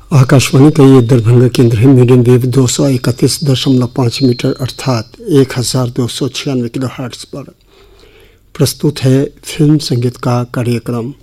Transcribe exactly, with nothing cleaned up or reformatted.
आकाशवाणी का ये दरभंगा केंद्र है। मीडियम वेव दो सौ इकतीस दशमलव पाँच मीटर अर्थात एक हजार दो सौ छियानवे किलो हर्ट्ज पर प्रस्तुत है फिल्म संगीत का कार्यक्रम।